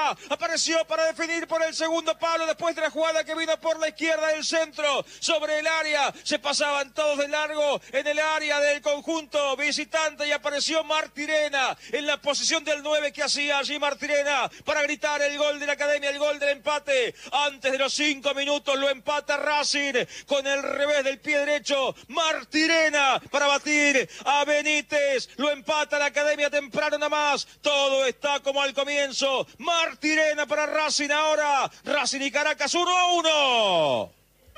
ahora. Apareció para definir por el segundo palo. Después de la jugada que vino por la izquierda del centro. Sobre el área. Se pasaban todos de largo en el área del conjunto visitante. Y apareció Martirena en la posición del 9 que hacía allí Martirena. Para gritar el gol de la Academia. El gol del empate. Antes de los 5 minutos lo empata Racing. Con el revés del pie derecho. Martirena para batir a Benítez. Lo empata la Academia temprano nada más. Todo está como al comienzo. Martirena para Racing ahora. Racing y Caracas 1-1.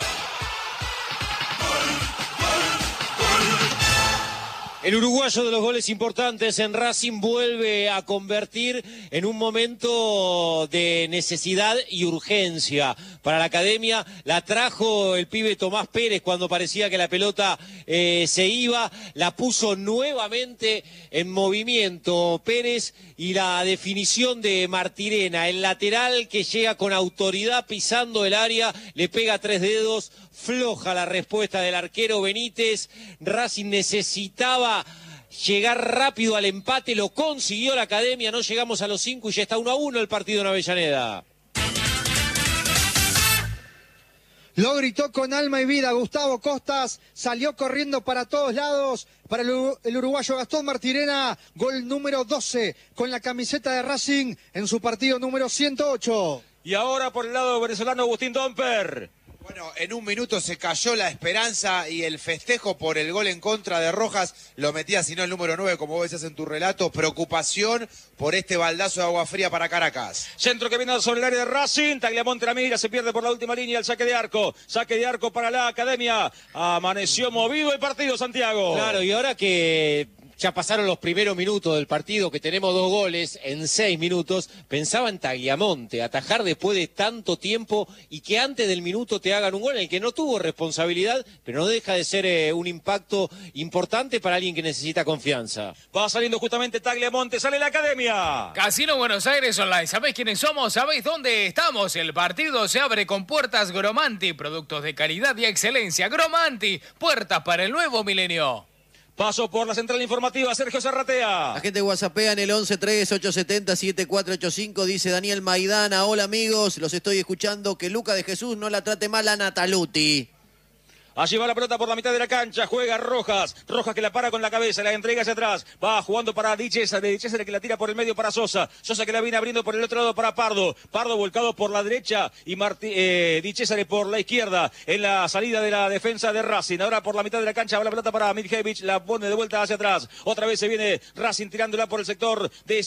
El uruguayo de los goles importantes en Racing vuelve a convertir en un momento de necesidad y urgencia para la Academia. La trajo el pibe Tomás Pérez cuando parecía que la pelota se iba. La puso nuevamente en movimiento Pérez y la definición de Martirena. El lateral que llega con autoridad pisando el área, le pega 3 dedos. Floja la respuesta del arquero Benítez. Racing necesitaba llegar rápido al empate, lo consiguió la Academia, no llegamos a los 5 y ya está 1-1 el partido en Avellaneda. Lo gritó con alma y vida Gustavo Costas, salió corriendo para todos lados, para el uruguayo Gastón Martirena, gol número 12 con la camiseta de Racing en su partido número 108. Y ahora por el lado venezolano Agustín Domper. Bueno, en un minuto se cayó la esperanza y el festejo por el gol en contra de Rojas lo metía, si no el número 9, como vos decías en tu relato. Preocupación por este baldazo de agua fría para Caracas. Centro que viene sobre el área de Racing. Tagliamonte la mira, se pierde por la última línea el saque de arco. Saque de arco para la Academia. Amaneció movido el partido, Santiago. Claro, y ahora que ya pasaron los primeros minutos del partido, que tenemos 2 goles en 6 minutos, pensaba en Tagliamonte, atajar después de tanto tiempo y que antes del minuto te hagan un gol en el que no tuvo responsabilidad, pero no deja de ser un impacto importante para alguien que necesita confianza. Va saliendo justamente Tagliamonte, sale la Academia. Casino Buenos Aires Online, ¿sabéis quiénes somos? ¿Sabéis dónde estamos? El partido se abre con puertas Gromanti, productos de calidad y excelencia. Gromanti, puertas para el nuevo milenio. Paso por la central informativa, Sergio Zarratea. La gente whatsappea en el 11-3-870-7485, dice Daniel Maidana. Hola amigos, los estoy escuchando, que Luca de Jesús no la trate mal a Nataluti. Allí va la pelota por la mitad de la cancha, juega Rojas. Rojas que la para con la cabeza, la entrega hacia atrás. Va jugando para Di Cesare que la tira por el medio para Sosa. Sosa que la viene abriendo por el otro lado para Pardo. Pardo volcado por la derecha y Di Cesare por la izquierda en la salida de la defensa de Racing. Ahora por la mitad de la cancha va la pelota para Midjevic, la pone de vuelta hacia atrás. Otra vez se viene Racing tirándola por el sector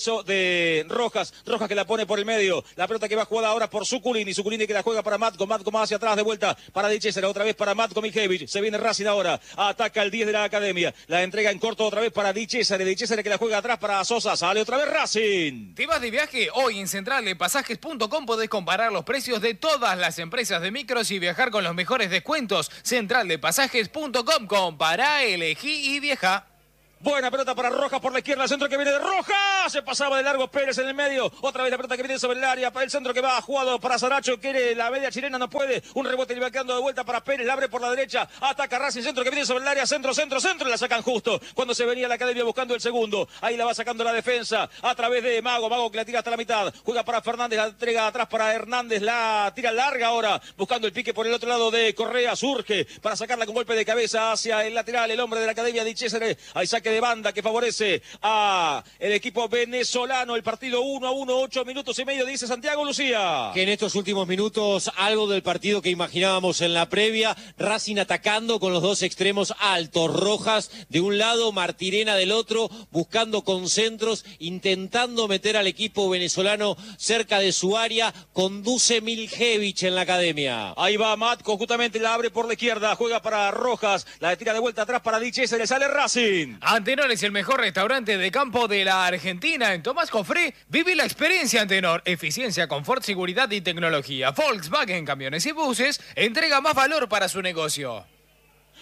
de Rojas. Rojas que la pone por el medio. La pelota que va jugada ahora por Zuculini. Zuculini que la juega para Matko. Matko más hacia atrás de vuelta para Di Cesare. Otra vez para Matko Midjevic. Se viene Racing ahora, ataca el 10 de la Academia, la entrega en corto otra vez para Di Cesare que la juega atrás para Sosa, sale otra vez Racing. ¿Te vas de viaje? Hoy en centraldepasajes.com podés comparar los precios de todas las empresas de micros y viajar con los mejores descuentos. Centraldepasajes.com, compará, elegí y viaja. Buena pelota para Rojas por la izquierda, el centro que viene de Rojas, se pasaba de largo Pérez en el medio, otra vez la pelota que viene sobre el área, para el centro que va jugado para Saracho, quiere la media chilena, no puede, un rebote le va quedando de vuelta para Pérez, la abre por la derecha, ataca Racing, centro que viene sobre el área, centro, y la sacan justo, cuando se venía la Academia buscando el segundo, ahí la va sacando la defensa, a través de Mago que la tira hasta la mitad, juega para Fernández, la entrega atrás para Hernández, la tira larga ahora, buscando el pique por el otro lado de Correa, surge para sacarla con golpe de cabeza hacia el lateral, el hombre de la Academia, Di Cesare, hay saque de banda que favorece a el equipo venezolano, el partido 1-1, 8 minutos y medio, dice Santiago Lucía. Que en estos últimos minutos, algo del partido que imaginábamos en la previa, Racing atacando con los 2 extremos altos, Rojas de un lado, Martirena del otro, buscando concentros, intentando meter al equipo venezolano cerca de su área, conduce Midjevic en la Academia. Ahí va Matko, justamente la abre por la izquierda, juega para Rojas, la tira de vuelta atrás para Di Cesare, le sale Racing. Antenor es el mejor restaurante de campo de la Argentina. En Tomás Cofré, viví la experiencia Antenor. Eficiencia, confort, seguridad y tecnología. Volkswagen Camiones y Buses entrega más valor para su negocio.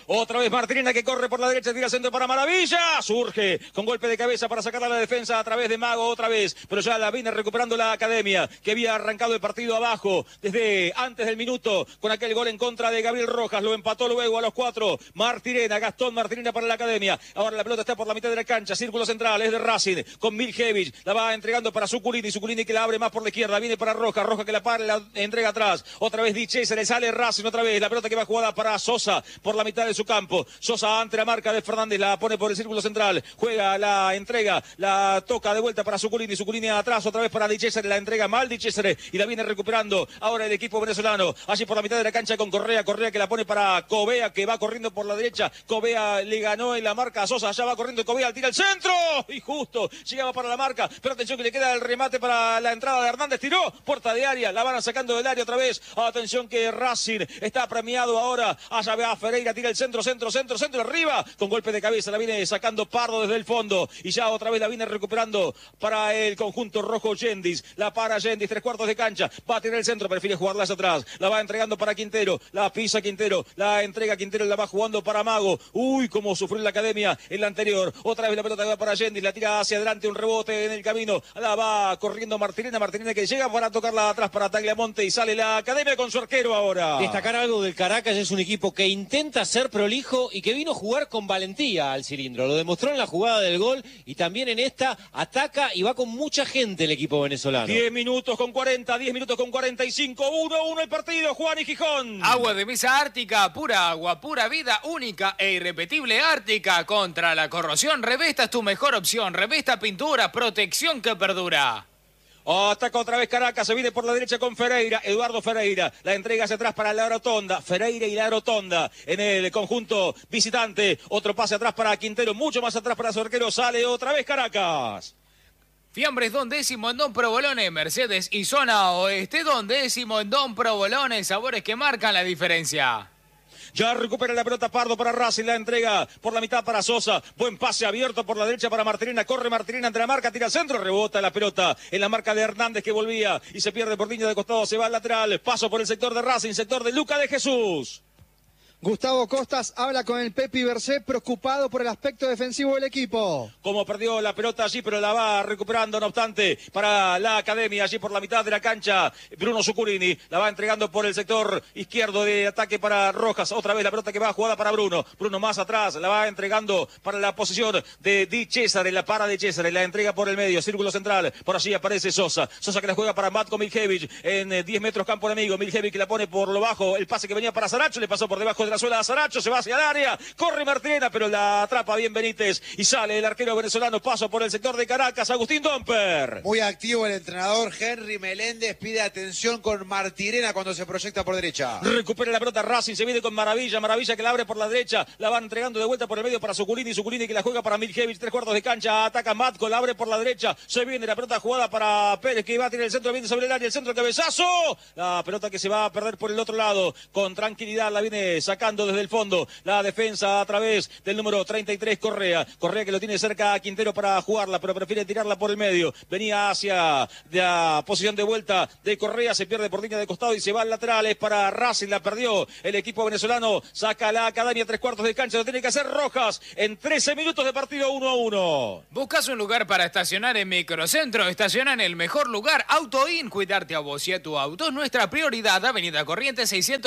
Otra vez Martirena que corre por la derecha, tira centro para Maravilla. Surge con golpe de cabeza para sacarla a la defensa a través de Mago otra vez. Pero ya la viene recuperando la Academia, que había arrancado el partido abajo desde antes del minuto con aquel gol en contra de Gabriel Rojas. Lo empató luego a los 4. Martirena, Gastón Martirena para la Academia. Ahora la pelota está por la mitad de la cancha. Círculo central es de Racing con Miljevich. La va entregando para Suculini. Suculini que la abre más por la izquierda. Viene para Rojas. Rojas que la para, la entrega atrás. Otra vez Diche, se le sale Racing otra vez. La pelota que va jugada para Sosa por la mitad de su campo. Sosa ante la marca de Fernández. La pone por el círculo central. Juega, la entrega. La toca de vuelta para Suculini. Suculini atrás otra vez para Diche. La entrega mal Diche y la viene recuperando ahora el equipo venezolano. Allí por la mitad de la cancha con Correa. Correa que la pone para Covea que va corriendo por la derecha. Covea le ganó en la marca a Sosa. Allá va corriendo Covea. Tira el centro. Y justo llegaba para la marca. Pero atención que le queda el remate para la entrada de Hernández. Tiró. Puerta de área. La van sacando del área otra vez. Atención que Racing está premiado ahora. Allá va Ferreira. Tira el centro arriba. Con golpe de cabeza. La viene sacando Pardo desde el fondo. Y ya otra vez la viene recuperando para el conjunto rojo Yendis. La para Yendis. 3/4 de cancha. Va a tirar el centro. Prefiere jugarla hacia atrás. La va entregando para Quintero. La pisa Quintero. La entrega Quintero. La va jugando para Mago. Uy, cómo sufrió en la Academia en la anterior. Otra vez la pelota va para Yendis. La tira hacia adelante. Un rebote en el camino. La va corriendo Martirena. Martirena que llega para tocarla atrás para Tagliamonte. Y sale la Academia con su arquero ahora. Destacar algo del Caracas, es un equipo que intenta ser prolijo y que vino a jugar con valentía al cilindro. Lo demostró en la jugada del gol y también en esta ataca y va con mucha gente el equipo venezolano. 10 minutos con 40, 10 minutos con 45, 1-1 el partido, Juan y Gijón. Agua de mesa Ártica, pura agua, pura vida, única e irrepetible Ártica. Contra la corrosión, Revesta es tu mejor opción. Revesta pintura, protección que perdura. Ataca otra vez Caracas, se viene por la derecha con Ferreira, Eduardo Ferreira, la entrega hacia atrás para la Rotonda, Ferreira y la Rotonda en el conjunto visitante, otro pase atrás para Quintero, mucho más atrás para su arquero, sale otra vez Caracas. Fiambres Don Décimo en Don Provolone, Mercedes y Zona Oeste Don Décimo en Don Provolone, sabores que marcan la diferencia. Ya recupera la pelota Pardo para Racing, la entrega por la mitad para Sosa. Buen pase abierto por la derecha para Martirena. Corre Martirena ante la marca, tira al centro, rebota la pelota en la marca de Hernández que volvía y se pierde por línea de costado, se va al lateral. Paso por el sector de Racing, sector de Luca de Jesús. Gustavo Costas habla con el Pepi Bercé, preocupado por el aspecto defensivo del equipo. Como perdió la pelota allí, pero la va recuperando, no obstante, para la Academia, allí por la mitad de la cancha, Bruno Suculini, la va entregando por el sector izquierdo de ataque para Rojas, otra vez la pelota que va jugada para Bruno, Bruno más atrás, la va entregando para la posición de Di César, la para de César, la entrega por el medio, círculo central, por allí aparece Sosa, Sosa que la juega para Matko Miljevich, en 10 metros campo enemigo, Miljevich que la pone por lo bajo, el pase que venía para Saracho, le pasó por debajo de la suela a Saracho, se va hacia el área, corre Martirena, pero la atrapa bien Benítez y sale el arquero venezolano, paso por el sector de Caracas, Agustín Domper. Muy activo el entrenador Henry Meléndez, pide atención con Martirena cuando se proyecta por derecha. Recupera la pelota Racing, se viene con Maravilla, Maravilla que la abre por la derecha, la van entregando de vuelta por el medio para Suculini, Suculini que la juega para Miljevich, 3/4 de cancha, ataca Matko, la abre por la derecha, se viene la pelota jugada para Pérez que va a tirar el centro, viene sobre el área, el centro cabezazo, la pelota que se va a perder por el otro lado, con tranquilidad la viene sacando desde el fondo, la defensa a través del número 33 Correa, Correa que lo tiene cerca a Quintero para jugarla, pero prefiere tirarla por el medio, venía hacia la posición de vuelta de Correa, se pierde por línea de costado y se va al lateral, es para Racing, la perdió el equipo venezolano, saca la Academia 3/4 de cancha, lo tiene que hacer Rojas en 13 minutos de partido 1-1. ¿Buscas un lugar para estacionar en Microcentro? Estaciona en el mejor lugar, AutoIn, cuidarte a vos y a tu auto es nuestra prioridad, Avenida Corrientes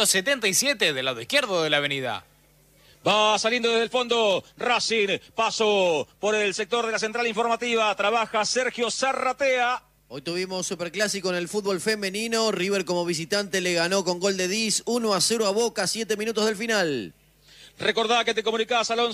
677, del lado izquierdo de la avenida. Va saliendo desde el fondo Racing, paso por el sector de la central informativa, trabaja Sergio Zarratea. Hoy tuvimos superclásico en el fútbol femenino, River como visitante le ganó con gol de Diz, 1-0 a Boca, 7 minutos del final. Recordá que te comunicás al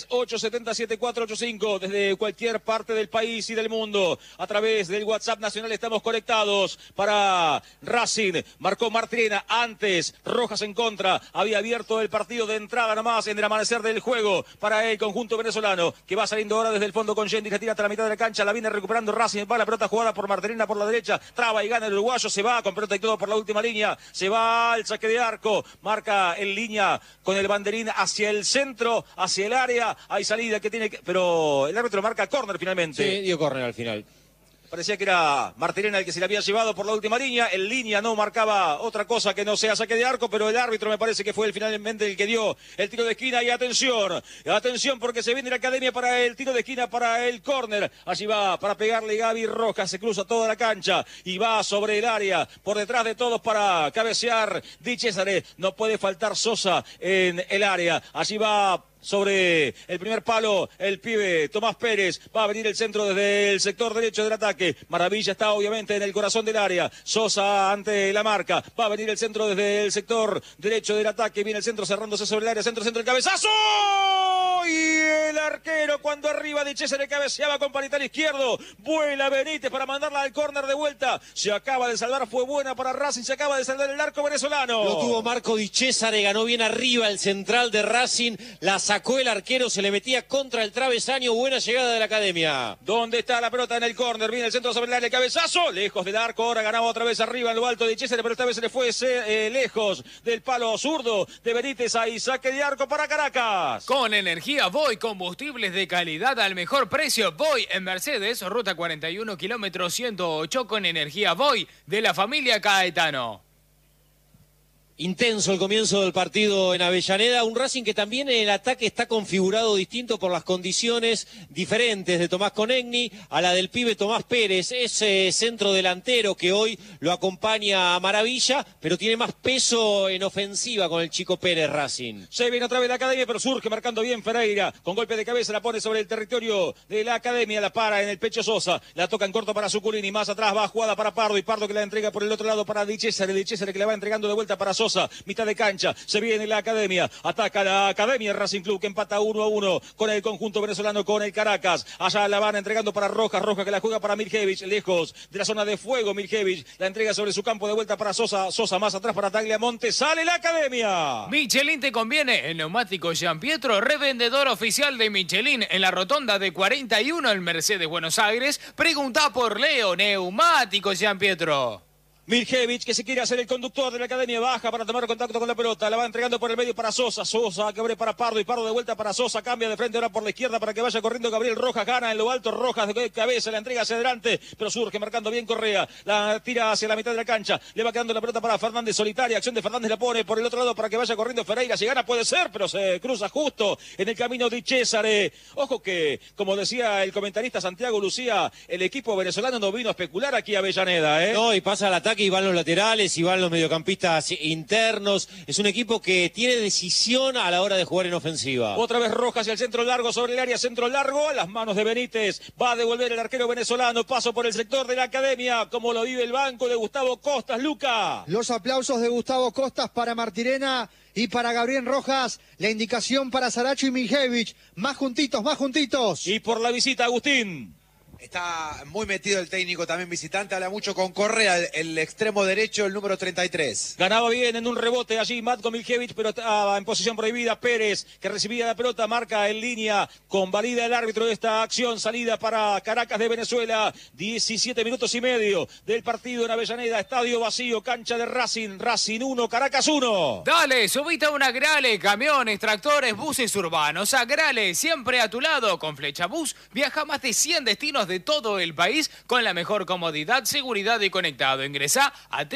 11-3-870-7485 desde cualquier parte del país y del mundo. A través del WhatsApp nacional estamos conectados para Racing. Marcó Martirena antes, Rojas en contra. Había abierto el partido de entrada nomás en el amanecer del juego para el conjunto venezolano que va saliendo ahora desde el fondo con Yendi, que tira hasta la mitad de la cancha. La viene recuperando Racing. Va la pelota jugada por Martirena por la derecha. Traba y gana el uruguayo. Se va con pelota y todo por la última línea. Se va al saque de arco. Marca en línea con el banderín hacia el centro, hacia el área, hay salida que tiene que... Pero el árbitro marca córner finalmente. Sí, dio córner al final. Parecía que era Martirena el que se le había llevado por la última línea. En línea no marcaba otra cosa que no sea saque de arco, pero el árbitro me parece que fue finalmente el que dio el tiro de esquina. Y atención porque se viene la academia para el tiro de esquina, para el córner. Allí va para pegarle Gaby Rojas, se cruza toda la cancha y va sobre el área, por detrás de todos para cabecear Di Cesare. No puede faltar Sosa en el área. Allí va sobre el primer palo el pibe Tomás Pérez, va a venir el centro desde el sector derecho del ataque. Maravilla está obviamente en el corazón del área. Sosa ante la marca, va a venir el centro desde el sector derecho del ataque. Viene el centro cerrándose sobre el área, centro, el cabezazo. Y el arquero cuando arriba Di Cesare cabeceaba con palital izquierdo. Vuela Benítez para mandarla al córner de vuelta. Se acaba de salvar, fue buena para Racing, se acaba de salvar el arco venezolano. Lo tuvo Marco Di Cesare, ganó bien arriba el central de Racing, la sacó el arquero, se le metía contra el travesaño. Buena llegada de la academia. ¿Dónde está la pelota? En el córner, viene el centro sobre el área, el cabezazo, lejos del arco, ahora ganaba otra vez arriba en lo alto de Cesare, pero esta vez se le fue lejos del palo zurdo de Benítez. Ahí saque de arco para Caracas. Con energía Voy, combustibles de calidad al mejor precio. Voy en Mercedes, ruta 41, kilómetro 108, con energía Voy de la familia Caetano. Intenso el comienzo del partido en Avellaneda, un Racing que también en el ataque está configurado distinto por las condiciones diferentes de Tomás Conegni a la del pibe Tomás Pérez, ese centro delantero que hoy lo acompaña a Maravilla, pero tiene más peso en ofensiva con el chico Pérez Racing. Se viene otra vez la academia, pero surge marcando bien Ferreira, con golpe de cabeza la pone sobre el territorio de la academia, la para en el pecho Sosa, la toca en corto para Zuculini, más atrás va jugada para Pardo, y Pardo que la entrega por el otro lado para Di Cesare que la va entregando de vuelta para Sosa. Mitad de cancha, se viene la academia, ataca la academia Racing Club que empata 1-1 con el conjunto venezolano, con el Caracas. Allá la van entregando para Rojas que la juega para Miljevich, lejos de la zona de fuego. Miljevich la entrega sobre su campo de vuelta para Sosa más atrás para Tagliamonte, sale la academia. Michelin te conviene, el neumático Gian Pietro, revendedor oficial de Michelin en la rotonda de 41 en Mercedes, Buenos Aires. Pregunta por Leo, neumático Gian Pietro. Miljevich que se quiere hacer el conductor de la academia, baja para tomar contacto con la pelota, la va entregando por el medio para Sosa que abre para Pardo, y Pardo de vuelta para Sosa, cambia de frente ahora por la izquierda para que vaya corriendo Gabriel Rojas, gana en lo alto Rojas de cabeza, la entrega hacia adelante, pero surge marcando bien Correa, la tira hacia la mitad de la cancha, le va quedando la pelota para Fernández, solitaria, acción de Fernández, la pone por el otro lado para que vaya corriendo Ferreira, si gana puede ser, pero se cruza justo en el camino de Cesare. Ojo que, como decía el comentarista Santiago Lucía, el equipo venezolano no vino a especular aquí a Avellaneda, No, y pasa al ataque y van los laterales y van los mediocampistas internos. Es un equipo que tiene decisión a la hora de jugar en ofensiva. Otra vez Rojas y el centro largo sobre el área, centro largo a las manos de Benítez. Va a devolver el arquero venezolano. Paso por el sector de la academia, como lo vive el banco de Gustavo Costas, Luca. Los aplausos de Gustavo Costas para Martirena y para Gabriel Rojas. La indicación para Saracho y Miljevich. Más juntitos, más juntitos. Y por la visita, Agustín. Está muy metido el técnico también visitante, habla mucho con Correa, el extremo derecho, el número 33. Ganaba bien en un rebote allí Matko Miljevich, pero estaba en posición prohibida. Pérez, que recibía la pelota, marca en línea, convalida el árbitro de esta acción, salida para Caracas de Venezuela. 17 minutos y medio del partido en Avellaneda, estadio vacío, cancha de Racing 1, Caracas 1. Dale, subite a una Agrale, camiones, tractores, buses urbanos. Agrale, siempre a tu lado. Con Flecha Bus viaja a más de 100 destinos de todo el país con la mejor comodidad, seguridad y conectado. Ingresá a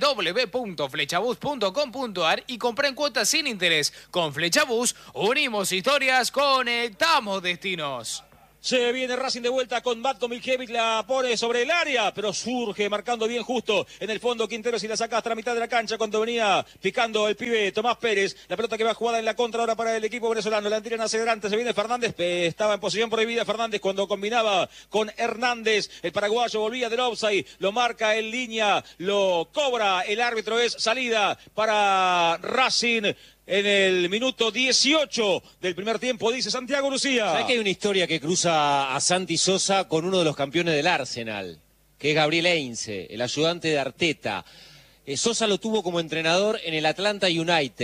www.flechabus.com.ar y compra en cuotas sin interés. Con Flechabus unimos historias, conectamos destinos. Se viene Racing de vuelta con Matko Miljevich, la pone sobre el área, pero surge marcando bien justo en el fondo Quinteros y la saca hasta la mitad de la cancha cuando venía picando el pibe Tomás Pérez. La pelota que va jugada en la contra ahora para el equipo venezolano, la tiran hacia adelante, se viene Fernández, estaba en posición prohibida Fernández cuando combinaba con Hernández, el paraguayo volvía del offside, lo marca en línea, lo cobra el árbitro, es salida para Racing. En el minuto 18 del primer tiempo, dice Santiago Lucía. ¿Sabés que hay una historia que cruza a Santi Sosa con uno de los campeones del Arsenal? Que es Gabriel Heinze, el ayudante de Arteta. Sosa lo tuvo como entrenador en el Atlanta United.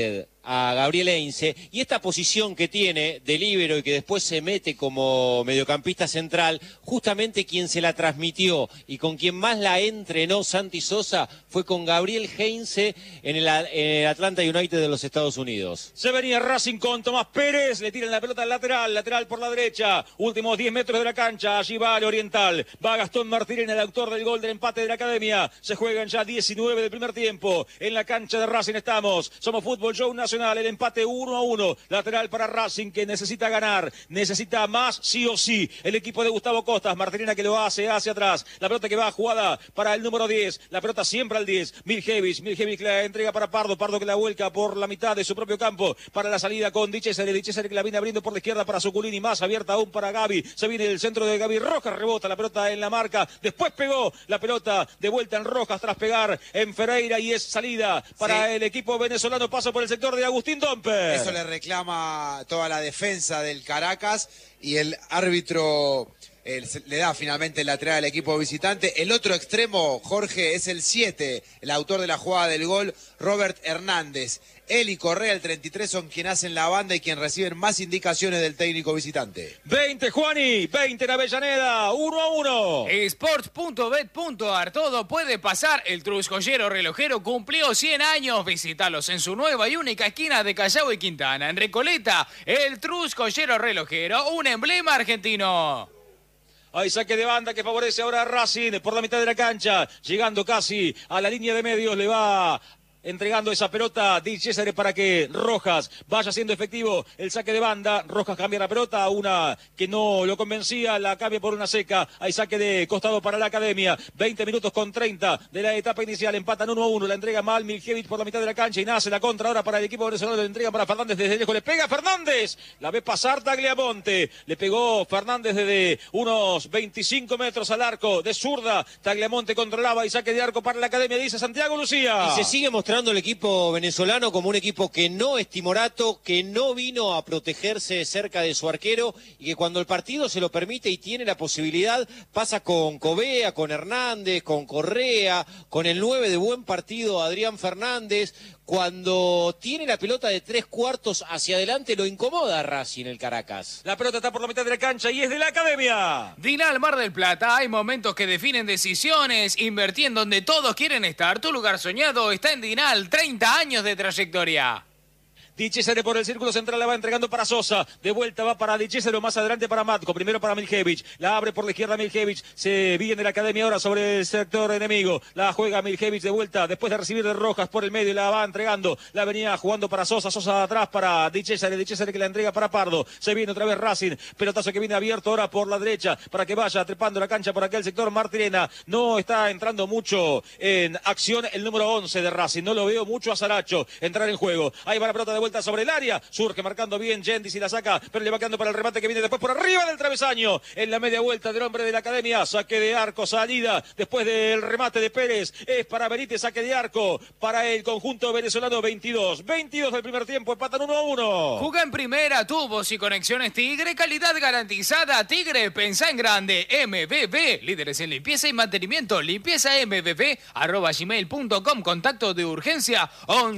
a Gabriel Heinze, y esta posición que tiene de líbero y que después se mete como mediocampista central, justamente quien se la transmitió y con quien más la entrenó Santi Sosa fue con Gabriel Heinze en el Atlanta United de los Estados Unidos. Se venía Racing con Tomás Pérez, le tiran la pelota al lateral por la derecha, últimos 10 metros de la cancha, allí va el Oriental, va Gastón Martínez, el autor del gol del empate de la Academia, se juegan ya 19 del primer tiempo, en la cancha de Racing estamos, somos Fútbol Show Nacional, el empate 1-1, lateral para Racing que necesita ganar, necesita más sí o sí, el equipo de Gustavo Costas, Martínez que lo hace hacia atrás, la pelota que va jugada para el número 10, la pelota siempre al 10, Miljevich que la entrega para Pardo que la vuelca por la mitad de su propio campo, para la salida con Di Cesare que la viene abriendo por la izquierda para Zuculini, más abierta aún para Gaby, se viene el centro de Gaby Rojas, rebota la pelota en la marca, después pegó la pelota de vuelta en Rojas tras pegar en Ferreira y es salida para el equipo venezolano, paso por el sector de Agustín Dompe. Eso le reclama toda la defensa del Caracas y el árbitro le da finalmente el lateral al equipo visitante. El otro extremo, Jorge, es el 7, el autor de la jugada del gol, Robert Hernández. Él y Correa, el 33, son quien hacen la banda y quien reciben más indicaciones del técnico visitante. 20 Juani, 20 en Avellaneda, 1-1. Sports.bet.ar, todo puede pasar. El Truscollero Relojero cumplió 100 años. Visítalos en su nueva y única esquina de Callao y Quintana. En Recoleta, el Truscollero Relojero, un emblema argentino. Hay saque de banda que favorece ahora a Racing por la mitad de la cancha. Llegando casi a la línea de medios, le va entregando esa pelota Di Cesare para que Rojas vaya siendo efectivo el saque de banda. Rojas cambia la pelota, una que no lo convencía, la cambia por una seca. Hay saque de costado para la Academia. 20 minutos con 30 de la etapa inicial. Empatan 1-1, la entrega mal Miljevich por la mitad de la cancha y nace la contra ahora para el equipo venezolano. La entrega para Fernández desde lejos, le pega Fernández, la ve pasar Tagliamonte, le pegó Fernández desde unos 25 metros al arco de zurda. Tagliamonte controlaba y saque de arco para la Academia, dice Santiago Lucía. Y se sigue mostrando el equipo venezolano como un equipo que no es timorato, que no vino a protegerse cerca de su arquero y que cuando el partido se lo permite y tiene la posibilidad, pasa con Covea, con Hernández, con Correa, con el 9 de buen partido Adrián Fernández. Cuando tiene la pelota de 3/4 hacia adelante lo incomoda a Racing el Caracas. La pelota está por la mitad de la cancha y es de la Academia. Dinal Mar del Plata, hay momentos que definen decisiones. Invertí en donde todos quieren estar. Tu lugar soñado está en Dinal, 30 años de trayectoria. Di Cesare por el círculo central, la va entregando para Sosa, de vuelta va para Di Cesare, más adelante para Matko, primero para Miljevich, la abre por la izquierda Miljevich, se viene la Academia ahora sobre el sector enemigo, la juega Miljevich de vuelta, después de recibir de Rojas por el medio, la va entregando, la venía jugando para Sosa, Sosa atrás para Di Cesare que la entrega para Pardo, se viene otra vez Racing, pelotazo que viene abierto ahora por la derecha, para que vaya trepando la cancha por aquel sector Martirena, no está entrando mucho en acción el número 11 de Racing, no lo veo mucho a Saracho entrar en juego, ahí va la pelota de vuelta sobre el área, surge marcando bien Gendis y la saca, pero le va quedando para el remate que viene después por arriba del travesaño, en la media vuelta del hombre de la Academia, saque de arco, salida, después del remate de Pérez, es para Benítez, saque de arco, para el conjunto venezolano, 22 del primer tiempo, empatan 1-1. Juega en primera, tubos y conexiones Tigre, calidad garantizada, Tigre, pensá en grande, MBB, líderes en limpieza y mantenimiento, limpiezambb@gmail.com, contacto de urgencia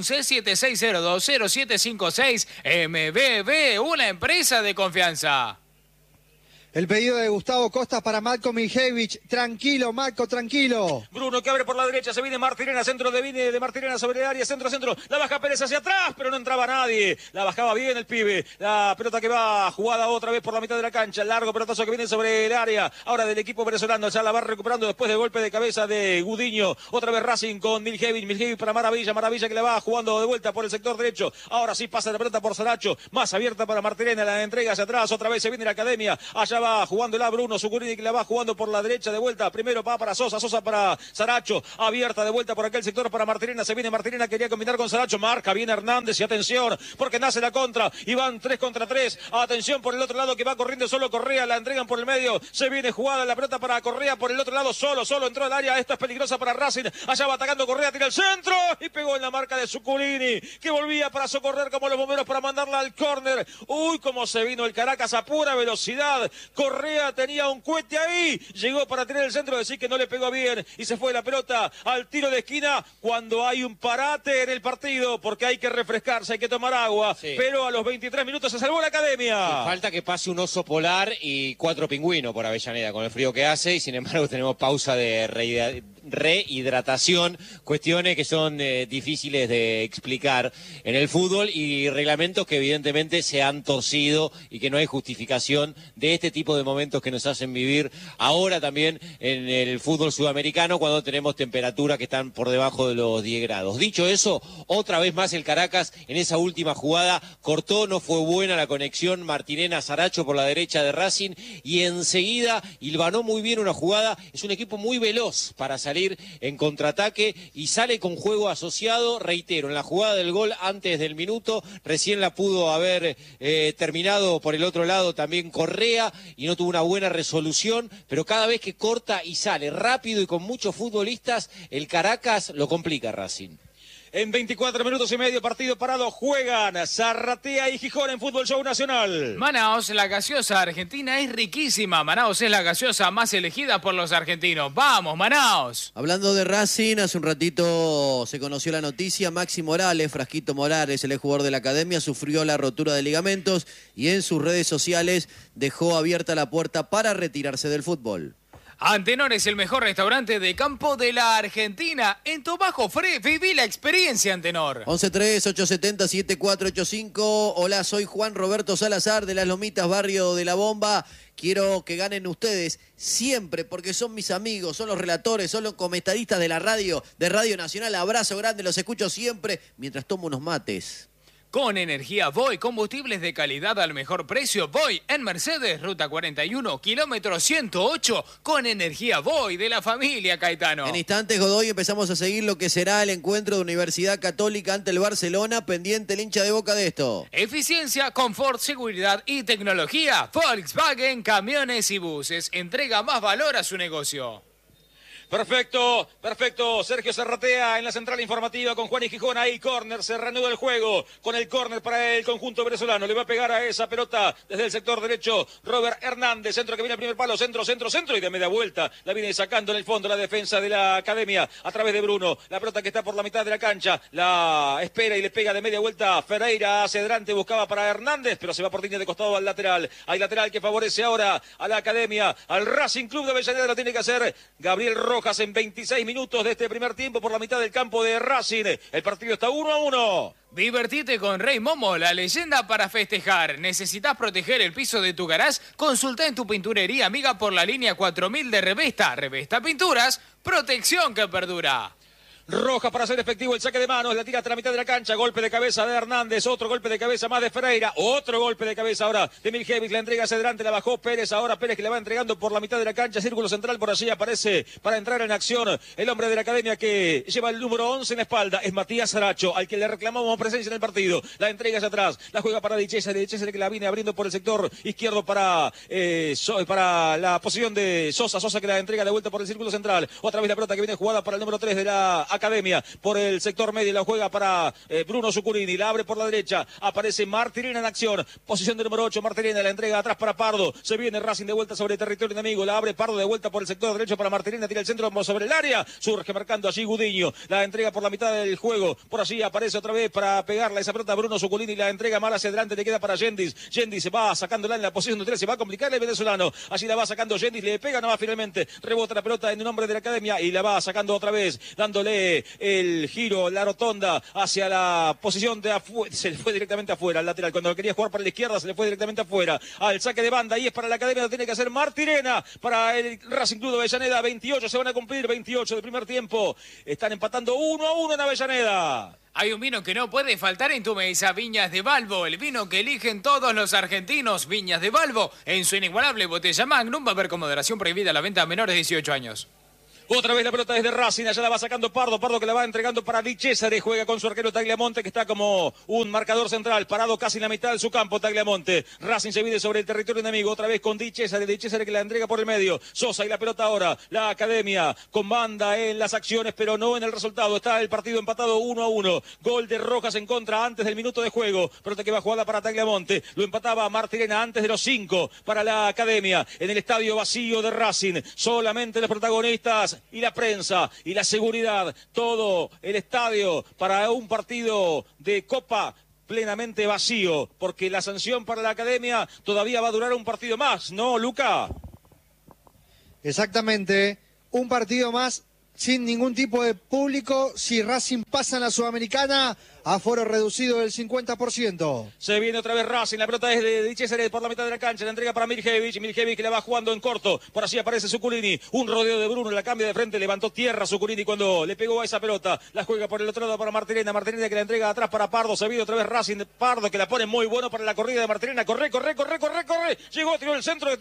11-7602-0756, MBB, una empresa de confianza. El pedido de Gustavo Costas para Matko Miljevich. Tranquilo, Matko, tranquilo. Bruno que abre por la derecha, se viene Martirena, centro de Martirena sobre el área, centro, la baja Pérez hacia atrás, pero no entraba nadie. La bajaba bien el pibe. La pelota que va jugada otra vez por la mitad de la cancha. Largo pelotazo que viene sobre el área. Ahora del equipo venezolano, ya la va recuperando después del golpe de cabeza de Gudiño. Otra vez Racing con Miljevich para Maravilla que la va jugando de vuelta por el sector derecho. Ahora sí pasa la pelota por Saracho, más abierta para Martirena, la entrega hacia atrás. Otra vez se viene la Academia. Allá va jugándola Bruno Zuculini que la va jugando por la derecha de vuelta. Primero va para Sosa para Saracho. Abierta de vuelta por aquel sector para Martirena. Se viene Martirena, quería combinar con Saracho. Marca bien Hernández y atención porque nace la contra. Y van 3 contra 3. Atención por el otro lado que va corriendo solo Correa. La entregan por el medio. Se viene jugada la pelota para Correa por el otro lado. Solo entró al área. Esto es peligrosa para Racing. Allá va atacando Correa. Tira el centro y pegó en la marca de Zuculini que volvía para socorrer como los bomberos para mandarla al córner. Uy, cómo se vino el Caracas a pura velocidad Correa tenía un cohete ahí, llegó para tener el centro, decir que no le pegó bien y se fue la pelota al tiro de esquina cuando hay un parate en el partido, porque hay que refrescarse, hay que tomar agua, sí. Pero a los 23 minutos se salvó la Academia. Sí, falta que pase un oso polar y 4 pingüinos por Avellaneda con el frío que hace, y sin embargo tenemos pausa de rehidratación, cuestiones que son difíciles de explicar en el fútbol y reglamentos que evidentemente se han torcido y que no hay justificación de este tipo de momentos que nos hacen vivir ahora también en el fútbol sudamericano cuando tenemos temperaturas que están por debajo de los 10 grados. Dicho eso, otra vez más el Caracas en esa última jugada cortó, no fue buena la conexión Martirena-Saracho por la derecha de Racing y enseguida hilvanó muy bien una jugada. Es un equipo muy veloz para salir en contraataque y sale con juego asociado, reitero, en la jugada del gol antes del minuto, recién la pudo haber terminado por el otro lado también Correa y no tuvo una buena resolución, pero cada vez que corta y sale rápido y con muchos futbolistas, el Caracas lo complica Racing. En 24 minutos y medio, partido parado, juegan Zarratea y Gijón en Fútbol Show Nacional. Manaos, la gaseosa argentina es riquísima. Manaos es la gaseosa más elegida por los argentinos. ¡Vamos, Manaos! Hablando de Racing, hace un ratito se conoció la noticia. Maxi Morales, Frasquito Morales, el jugador de la Academia, sufrió la rotura de ligamentos y en sus redes sociales dejó abierta la puerta para retirarse del fútbol. Antenor es el mejor restaurante de campo de la Argentina. En Tobajo Fre, viví la experiencia, Antenor. 11-3-870-7485. Hola, soy Juan Roberto Salazar de Las Lomitas, barrio de La Bomba. Quiero que ganen ustedes siempre, porque son mis amigos, son los relatores, son los comentaristas de la radio, de Radio Nacional. Abrazo grande, los escucho siempre mientras tomo unos mates. Con energía Voy, combustibles de calidad al mejor precio. Voy en Mercedes, ruta 41, kilómetro 108, con energía Voy de la familia Caetano. En instantes, Godoy, empezamos a seguir lo que será el encuentro de Universidad Católica ante el Barcelona, pendiente el hincha de Boca de esto. Eficiencia, confort, seguridad y tecnología. Volkswagen, camiones y buses. Entrega más valor a su negocio. Perfecto, perfecto. Sergio Zarratea en la central informativa con Juan y Gijón. Ahí córner, se reanuda el juego con el córner para el conjunto venezolano. Le va a pegar a esa pelota desde el sector derecho Robert Hernández. Centro que viene al primer palo, centro y de media vuelta. La viene sacando en el fondo la defensa de la Academia a través de Bruno. La pelota que está por la mitad de la cancha. La espera y le pega de media vuelta. Ferreira hacia adelante, buscaba para Hernández, pero se va por línea de costado al lateral. Hay lateral que favorece ahora a la Academia, al Racing Club de Avellaneda. Lo tiene que hacer Gabriel Rojas en 26 minutos de este primer tiempo por la mitad del campo de Racing. El partido está 1-1. Divertite con Rey Momo, la leyenda para festejar. ¿Necesitas proteger el piso de tu garage? Consulta en tu pinturería amiga por la línea 4000 de Revesta. Revesta Pinturas, protección que perdura. Rojas para hacer efectivo el saque de manos, la tira hasta la mitad de la cancha, golpe de cabeza de Hernández, otro golpe de cabeza más de Ferreira, otro golpe de cabeza ahora de Miljevic, la entrega hacia adelante, la bajó Pérez, ahora Pérez que la va entregando por la mitad de la cancha, círculo central, por allí aparece para entrar en acción el hombre de la Academia que lleva el número 11 en la espalda, es Matías Saracho, al que le reclamamos presencia en el partido, la entrega hacia atrás, la juega para Di Cesare que la viene abriendo por el sector izquierdo para la posición de Sosa que la entrega de vuelta por el círculo central, otra vez la pelota que viene jugada para el número 3 de la Academia, por el sector medio, la juega para Bruno Zucurini, la abre por la derecha, aparece Martirena en acción, posición de número 8, Martirena, la entrega atrás para Pardo, se viene Racing de vuelta sobre territorio enemigo, la abre Pardo de vuelta por el sector derecho para Martirena, tira el centro sobre el área, surge marcando allí Gudiño, la entrega por la mitad del juego, por allí aparece otra vez para pegarla esa pelota Bruno Zucurini, la entrega mal hacia adelante, le queda para Yendis se va sacándola en la posición de 3, se va a complicar el venezolano, allí la va sacando Yendis, le pega nomás finalmente, rebota la pelota en el nombre de la Academia y la va sacando otra vez, dándole el giro, la rotonda hacia la posición de afuera, se le fue directamente afuera al lateral, cuando quería jugar para la izquierda se le fue directamente afuera, al saque de banda y es para la Academia, lo tiene que hacer Martirena, para el Racing Club de Avellaneda, 28 se van a cumplir, 28 del primer tiempo, están empatando 1-1 en Avellaneda. Hay un vino que no puede faltar en tu mesa, Viñas de Balbo, el vino que eligen todos los argentinos. Viñas de Balbo, en su inigualable botella Magnum, va a haber con moderación prohibida la venta a menores de 18 años. Otra vez la pelota desde Racing, allá la va sacando Pardo, Pardo que la va entregando para Di Cesare, juega con su arquero Tagliamonte, que está como un marcador central, parado casi en la mitad de su campo Tagliamonte. Racing se viene sobre el territorio enemigo, otra vez con Di Cesare que la entrega por el medio. Sosa y la pelota ahora, la Academia comanda en las acciones, pero no en el resultado. Está el partido empatado 1-1. Gol de Rojas en contra antes del minuto de juego. Pelota que va jugada para Tagliamonte. Lo empataba Martirena antes de los 5 para la Academia. En el estadio vacío de Racing, solamente los protagonistas y la prensa y la seguridad, todo el estadio para un partido de Copa plenamente vacío, porque la sanción para la Academia todavía va a durar un partido más, ¿no, Luca? Exactamente, un partido más sin ningún tipo de público. Si Racing pasa en la Sudamericana, aforo reducido del 50%. Se viene otra vez Racing, la pelota es de Di Cesare por la mitad de la cancha, la entrega para Miljevic, Miljevic que la va jugando en corto, por así aparece Zuculini, un rodeo de Bruno, la cambia de frente, levantó tierra Zuculini cuando le pegó a esa pelota, la juega por el otro lado para Martirena, Martirena que la entrega atrás para Pardo, se viene otra vez Racing, Pardo que la pone muy bueno para la corrida de Martirena, corre, llegó, tiró el centro,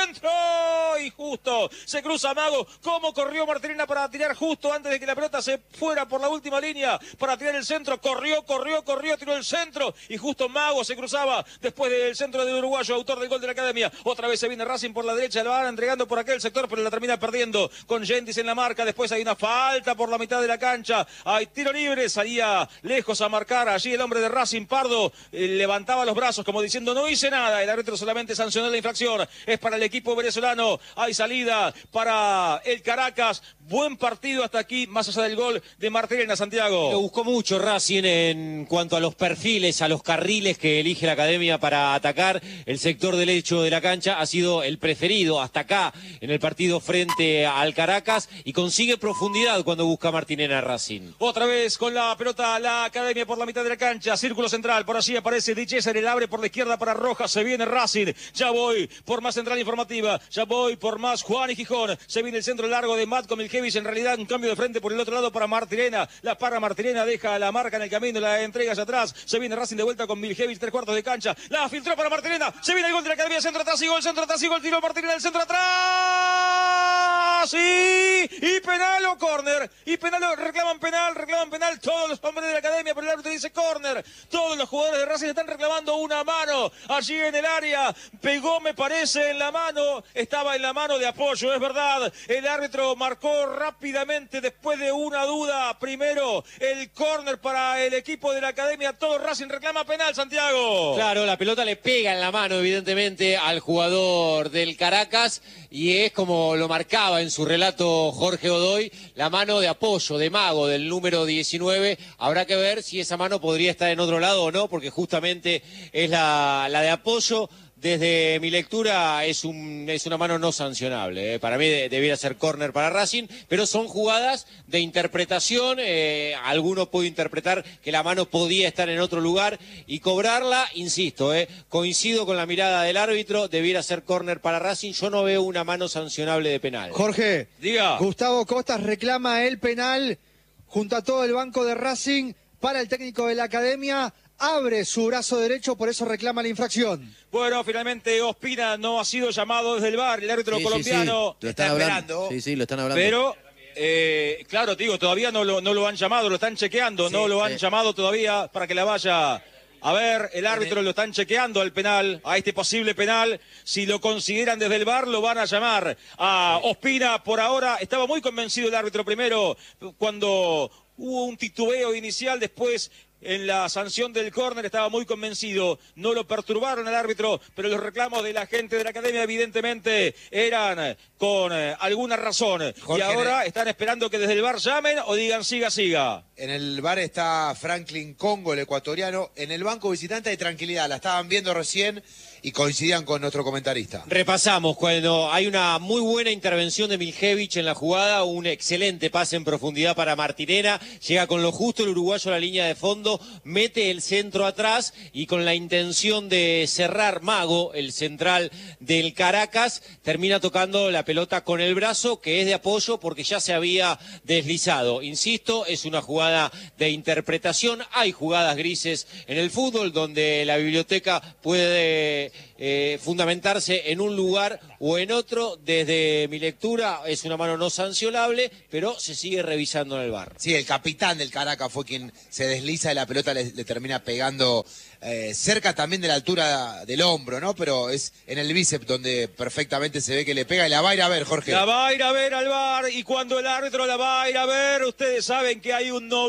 y justo se cruza Mago, cómo corrió Martirena para tirar justo antes de que la pelota se fuera por la última línea, para tirar el centro, corrió, tiró el centro y justo Mago se cruzaba después del centro de Uruguayo, autor del gol de la Academia. Otra vez se viene Racing por la derecha, la van entregando por aquel sector, pero la termina perdiendo con Gentis en la marca. Después hay una falta por la mitad de la cancha, hay tiro libre, salía lejos a marcar allí el hombre de Racing, Pardo, levantaba los brazos como diciendo no hice nada, el árbitro solamente sancionó la infracción, es para el equipo venezolano, hay salida para el Caracas, buen partido hasta aquí, más allá del gol de Martirena, Santiago. Lo buscó mucho Racing en cuanto a los perfiles, a los carriles que elige la Academia para atacar. El sector derecho de la cancha ha sido el preferido hasta acá en el partido frente al Caracas y consigue profundidad cuando busca Martirena Racing. Otra vez con la pelota la Academia por la mitad de la cancha, círculo central, por allí aparece Di Cesare, el abre por la izquierda para Rojas, se viene Racing, ya voy por más central informativa, ya voy por más Juan y Gijón, se viene el centro largo de Matko Miljevic, en realidad un cambio de frente por el otro lado para Martirena, la para Martirena, deja la marca en el camino, la entrega hacia atrás, se viene Racing de vuelta con Miljevic, 3/4 de cancha, la filtró para Martirena, se viene el gol de la Academia, centro atrás y gol, tiro Martirena, el centro atrás, y penal o córner, y penal, reclaman penal, todos los hombres de la Academia, pero el árbitro dice córner, todos los jugadores de Racing están reclamando una mano, allí en el área, pegó me parece en la mano, estaba en la mano de apoyo, es verdad, el árbitro marcó rápidamente después de una duda, primero el córner para el equipo de la Academia, todo Racing reclama penal, Santiago. Claro, la pelota le pega en la mano evidentemente al jugador del Caracas y es como lo marcaba en su relato Jorge Godoy, la mano de apoyo de Mago del número 19, habrá que ver si esa mano podría estar en otro lado o no, porque justamente es la de apoyo. Desde mi lectura es una mano no sancionable. Para mí debiera ser córner para Racing, pero son jugadas de interpretación. Alguno puede interpretar que la mano podía estar en otro lugar y cobrarla, insisto, coincido con la mirada del árbitro, debiera ser córner para Racing. Yo no veo una mano sancionable de penal. Jorge, diga. Gustavo Costas reclama el penal junto a todo el banco de Racing para el técnico de la Academia. Abre su brazo derecho, por eso reclama la infracción. Bueno, finalmente Ospina no ha sido llamado desde el VAR, el árbitro colombiano Lo está esperando. Sí, lo están hablando. Pero, claro, te digo, todavía no lo han llamado, lo están chequeando, no lo han llamado todavía para que la vaya a ver. El árbitro lo están chequeando al penal, a este posible penal. Si lo consideran desde el VAR, lo van a llamar a Ospina. Por ahora estaba muy convencido el árbitro primero cuando hubo un titubeo inicial, después en la sanción del córner estaba muy convencido, no lo perturbaron al árbitro, pero los reclamos de la gente de la Academia evidentemente eran con alguna razón. Jorge, y ahora están esperando que desde el VAR llamen o digan siga. En el VAR está Franklin Congo, el ecuatoriano. En el banco visitante hay tranquilidad, la estaban viendo recién y coincidían con nuestro comentarista. Repasamos, cuando hay una muy buena intervención de Miljevic en la jugada, un excelente pase en profundidad para Martirena, llega con lo justo el uruguayo a la línea de fondo, fondo, mete el centro atrás y con la intención de cerrar, Mago, el central del Caracas, termina tocando la pelota con el brazo, que es de apoyo porque ya se había deslizado. Insisto, es una jugada de interpretación. Hay jugadas grises en el fútbol donde la biblioteca puede fundamentarse en un lugar o en otro. Desde mi lectura es una mano no sancionable, pero se sigue revisando en el VAR. Sí, el capitán del Caracas fue quien se desliza y la pelota le termina pegando cerca también de la altura del hombro, ¿no? Pero es en el bíceps donde perfectamente se ve que le pega y la va a ir a ver, Jorge. La va a ir a ver al VAR, y cuando el árbitro la va a ir a ver, ustedes saben que hay un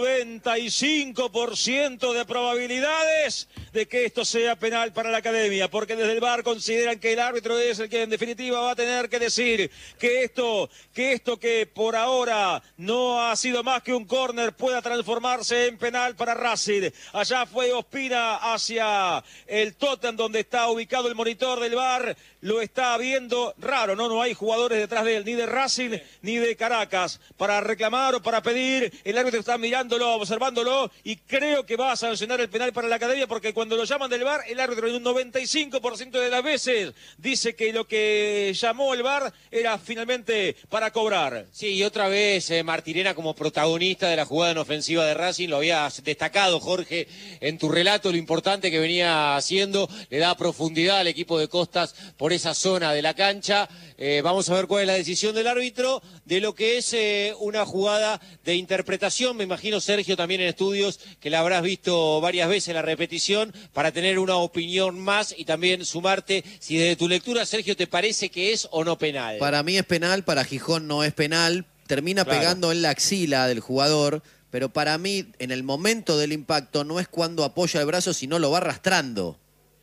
95% de probabilidades de que esto sea penal para la academia, porque desde el VAR consideran que el árbitro es el que en definitiva va a tener que decir que esto que por ahora no ha sido más que un córner pueda transformarse en penal para Racing. Allá fue Ospina hacia el Tottenham, donde está ubicado el monitor del VAR, lo está viendo. Raro, no hay jugadores detrás de él, ni de Racing ni de Caracas, para reclamar o para pedir. El árbitro está mirándolo, observándolo, y creo que va a sancionar el penal para la academia, porque cuando lo llaman del VAR, el árbitro en un 95% de las veces dice que lo que llamó el VAR era finalmente para cobrar. Sí, y otra vez Martirena como protagonista de la jugada en ofensiva de Racing. Lo habías destacado, Jorge, en tu relato, lo importante que venía haciendo. Le da profundidad al equipo de Costas por esa zona de la cancha. Vamos a ver cuál es la decisión del árbitro de lo que es una jugada de interpretación. Me imagino, Sergio, también en estudios, que la habrás visto varias veces la repetición, para tener una opinión más y también sumarte si desde tu lectura, Sergio, te parece que es o no penal. Para mí es penal, para Gijón no es penal. Termina pegando en la axila del jugador, pero para mí, en el momento del impacto, no es cuando apoya el brazo, sino lo va arrastrando.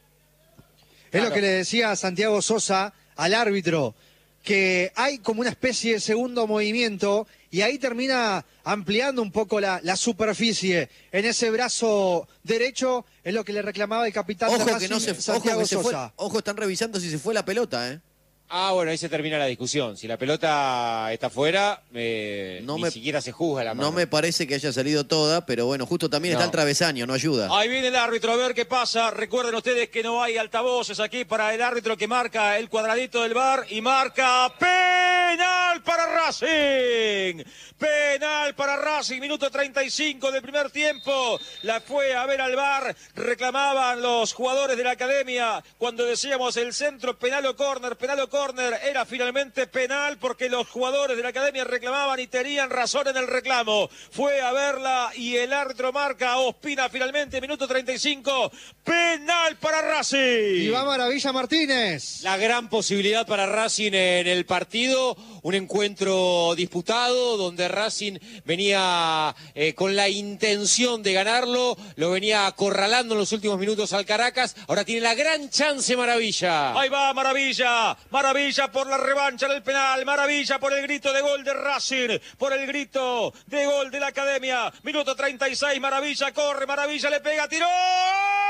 Es lo que le decía Santiago Sosa al árbitro, que hay como una especie de segundo movimiento y ahí termina ampliando un poco la superficie en ese brazo derecho. Es lo que le reclamaba el capitán de Racing, Santiago Sosa. Ojo, están revisando si se fue la pelota, ¿eh? Ah, bueno, ahí se termina la discusión. Si la pelota está fuera, ni siquiera se juzga la mano. No me parece que haya salido toda, pero bueno, justo también está el travesaño, no ayuda. Ahí viene el árbitro, a ver qué pasa. Recuerden ustedes que no hay altavoces aquí para el árbitro, que marca el cuadradito del VAR y marca penal para Racing. Penal para Racing, minuto 35 del primer tiempo. La fue a ver al VAR, reclamaban los jugadores de la academia cuando decíamos el centro, penal o córner, era finalmente penal, porque los jugadores de la academia reclamaban y tenían razón en el reclamo. Fue a verla y el árbitro marca a Ospina finalmente, minuto 35, penal para Racing. Y va Maravilla Martínez. La gran posibilidad para Racing en el partido, un encuentro disputado donde Racing venía con la intención de ganarlo, lo venía acorralando en los últimos minutos al Caracas. Ahora tiene la gran chance Maravilla. Ahí va Maravilla. Maravilla por la revancha del penal, Maravilla por el grito de gol de Racing, por el grito de gol de la academia. Minuto 36, Maravilla corre, Maravilla le pega, tiró.